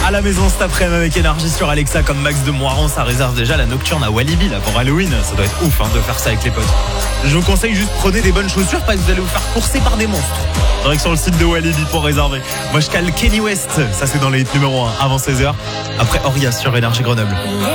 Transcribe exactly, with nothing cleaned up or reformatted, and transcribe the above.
à la maison cet après-midi avec Énergie sur Alexa comme Max de Moiron. Ça réserve déjà la nocturne à Walibi là pour Halloween. Ça doit être ouf hein, de faire ça avec les potes. Je vous conseille juste prenez des bonnes chaussures parce que vous allez vous faire courser par des monstres. Direction le site de Walibi pour réserver. Moi je cale Kenny West. Ça c'est dans les hits numéro un avant seize heures. Après Orias sur Énergie Grenoble.